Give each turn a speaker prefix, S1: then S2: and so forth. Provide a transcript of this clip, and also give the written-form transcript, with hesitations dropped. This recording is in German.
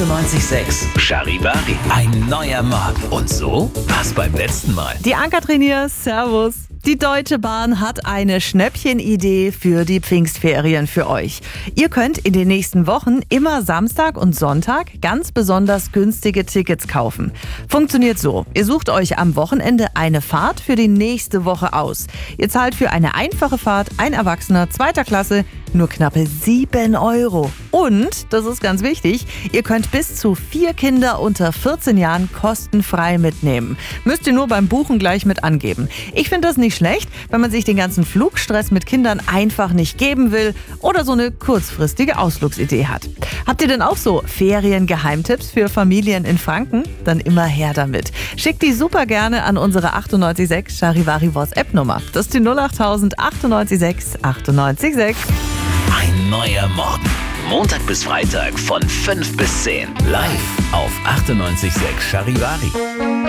S1: 98.6 Charivari. Ein neuer Morgen. Und so war's beim letzten Mal.
S2: Die Ankatrin hier, servus. Die Deutsche Bahn hat eine Schnäppchenidee für die Pfingstferien für euch. Ihr könnt in den nächsten Wochen immer Samstag und Sonntag ganz besonders günstige Tickets kaufen. Funktioniert so: Ihr sucht euch am Wochenende eine Fahrt für die nächste Woche aus. Ihr zahlt für eine einfache Fahrt, ein Erwachsener, 2. Klasse, nur knappe 7 €. Und, das ist ganz wichtig, ihr könnt bis zu 4 Kinder unter 14 Jahren kostenfrei mitnehmen. Müsst ihr nur beim Buchen gleich mit angeben. Ich finde das nicht schlecht, wenn man sich den ganzen Flugstress mit Kindern einfach nicht geben will oder so eine kurzfristige Ausflugsidee hat. Habt ihr denn auch so Ferien-Geheimtipps für Familien in Franken? Dann immer her damit. Schickt die super gerne an unsere 98.6 Charivari WhatsApp-Nummer. Das ist die 08000 98.6 98.6.
S1: Ein neuer Morgen. Montag bis Freitag von 5 bis 10. Live auf 98.6 Charivari.